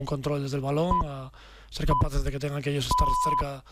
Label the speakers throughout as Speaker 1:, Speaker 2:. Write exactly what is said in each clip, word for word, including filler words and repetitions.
Speaker 1: un control desde el balón, a ser capaces de que tengan que ellos estar cerca,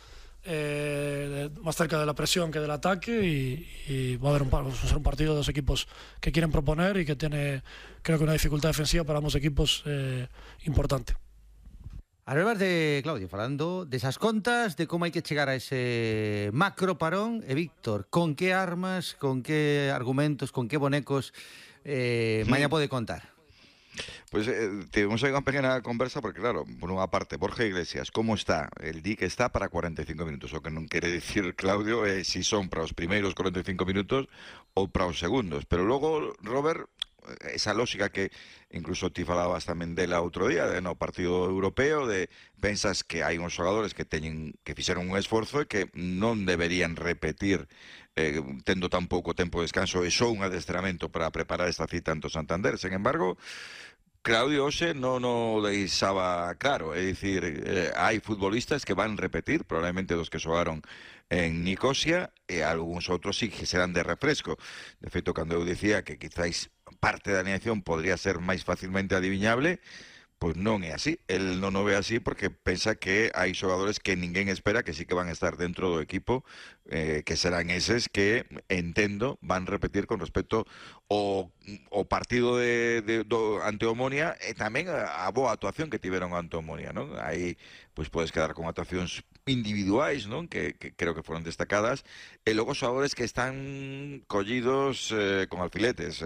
Speaker 1: eh, más cerca de la presión que del ataque, y, y va a haber un, va a ser un partido de dos equipos que quieren proponer y que tiene, creo que una dificultad defensiva para ambos equipos eh, importante.
Speaker 2: Hablas de, Claudio, falando desas contas, de como hai que chegar a ese macro parón. E Víctor, con que armas, con que argumentos, con que bonecos eh, sí. mañá pode contar?
Speaker 3: Pues eh, tivemos aí unha pequena conversa porque, claro, por unha parte, Borja Iglesias, como está? El di que está para cuarenta y cinco minutos, o que non quere dicir, Claudio, eh, si son para os primeiros cuarenta y cinco minutos ou para os segundos. Pero logo, Robert, esa lógica que incluso ti falabas tamén dela outro día, de, no partido europeo, de pensas que hai uns xogadores que teñen que fixeron un esforzo e que non deberían repetir eh, tendo tan pouco tempo de descanso e só un adestramento para preparar esta cita ante o Santander. Sen embargo, Claudio hoxe non o deixaba claro, é dicir, eh, hai futbolistas que van repetir, probablemente dos que xogaron en Nicosia, e algúns outros sí que serán de refresco. De feito, cando eu dicía que quizáis parte da alineación podría ser máis facilmente adiviñable, pois non é así. El non o ve así porque pensa que hai xogadores que ninguén espera que sí que van a estar dentro do equipo, eh, que serán eses que, entendo, van repetir con respecto ao, ao partido de, de, do, ante Omonia e tamén a, a boa actuación que tiveron ante Omonia, non? Aí pois podes quedar con actuacións individuais, non? Que, que creo que foron destacadas, e logo xogadores que están collidos eh, con alfiletes,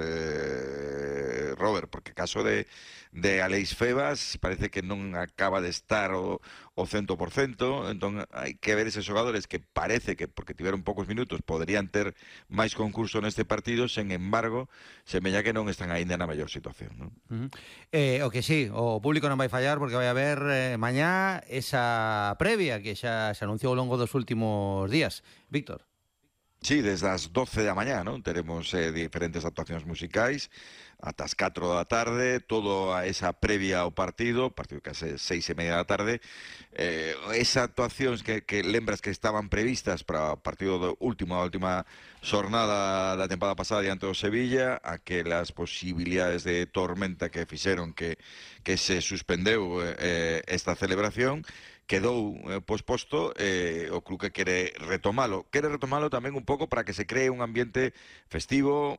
Speaker 3: eh, Robert, porque caso de, de Aleix Febas parece que non acaba de estar o, o cento por cento, entón hai que ver eses xogadores que parece que, porque tiveron poucos minutos, poderían ter máis concurso neste partido, sen embargo, semella que non están aínda na mellor situación, non?
Speaker 2: Uh-huh. eh, o que sí, o público non vai fallar porque vai haber eh, mañá esa previa que xa se anunciou ao longo dos últimos días. Víctor.
Speaker 3: Sí, desde as doce da mañá, non? Teremos eh, diferentes actuacións musicais ata as catro da tarde, todo a esa previa ao partido, partido que ase seis e media da tarde. Eh, esas actuacións que, que lembras que estaban previstas para o partido do último, a última xornada da tempada pasada diante do Sevilla, aquelas posibilidades de tormenta que fixeron que, que se suspendeu eh, esta celebración, quedou eh, posposto, eh, o club que quere retomalo. Quere retomalo tamén un pouco para que se cree un ambiente festivo,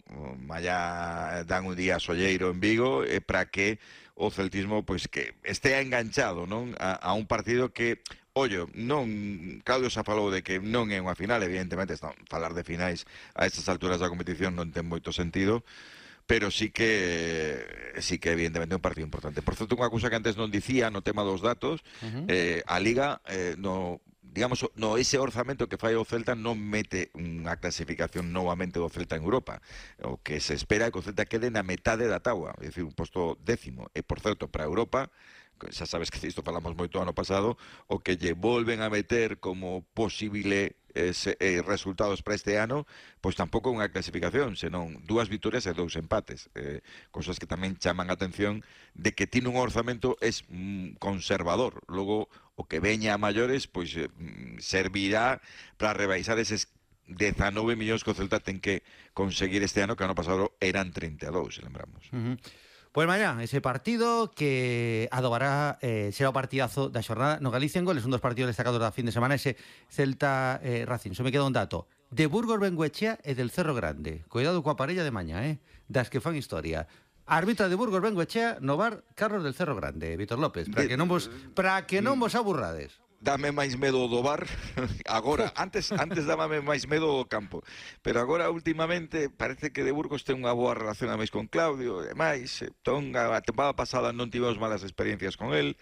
Speaker 3: malla dan un día solleiro en Vigo, e eh, para que o celtismo pois que estea enganchado, non, a, a un partido que, ollo, non, Claudio xa falou de que non é unha final, evidentemente, está, falar de finais a estas alturas da competición non ten moito sentido, pero sí que sí que evidentemente é un partido importante. Por certo, unha cousa que antes non dicía no tema dos datos, uh-huh. eh, a Liga eh, no, digamos, no ese orzamento que fai o Celta non mete unha clasificación novamente do Celta en Europa. O que se espera é que o Celta quede na metade da táboa, é dicir, un posto décimo. E por certo, para Europa, xa sabes que isto falamos moito ano pasado, o que lle volven a meter como posible ese, eh, resultados para este ano, pois tampouco unha clasificación, senón dúas vitorias e dous empates, eh, cosas que tamén chaman a atención de que tiene un orzamento es mm, conservador. Logo o que veña a maiores pois eh, servirá para rebaixar eses dezanove millóns que o Celta ten que conseguir este ano, que ano pasado eran trinta e dous, se lembramos.
Speaker 2: Uh-huh. Pois mañá, ese partido que adobará, eh, será o partidazo da xornada no Galicia en Goles, un dos partidos destacados da fin de semana, ese Celta eh, Racing. Só me queda un dato, de Burgos Bengoechea e del Cerro Grande. Cuidado coa parella de mañá, eh, das que fan historia. Árbitra de Burgos Bengoechea no bar Carlos del Cerro Grande, Víctor López, para que non vos para que non vos aburrades.
Speaker 3: Dame máis medo do bar agora, antes antes dábame máis medo do campo, pero agora últimamente parece que de Burgos ten unha boa relación a máis con Claudio e máis, entón a tempada pasada non tivemos malas experiencias con él,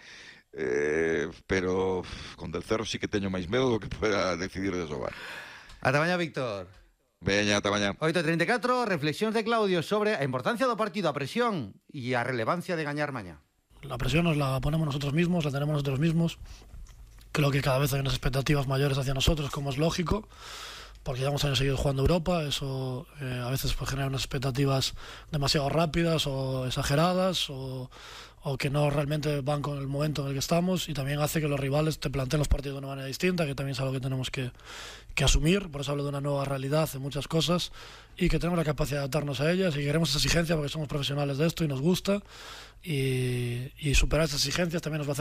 Speaker 3: eh, pero con del Cerro sí que teño máis medo do que poda decidir de sobar.
Speaker 2: Ata mañá, Víctor.
Speaker 3: Veña, ata mañá.
Speaker 2: oito e treinta e catro, reflexións de Claudio sobre a importancia do partido, a presión e a relevancia de gañar mañá.
Speaker 1: La presión nos la ponemos nosotros mismos, la tenemos nosotros mismos. Creo que cada vez hay unas expectativas mayores hacia nosotros, como es lógico, porque llevamos años seguidos jugando Europa, eso eh, a veces pues, genera unas expectativas demasiado rápidas o exageradas o, o que no realmente van con el momento en el que estamos, y también hace que los rivales te planteen los partidos de una manera distinta, que también es algo que tenemos que, que asumir. Por eso hablo de una nueva realidad en muchas cosas y que tenemos la capacidad de adaptarnos a ellas, y queremos esa exigencia porque somos profesionales de esto y nos gusta, y, y superar esas exigencias también nos va a hacer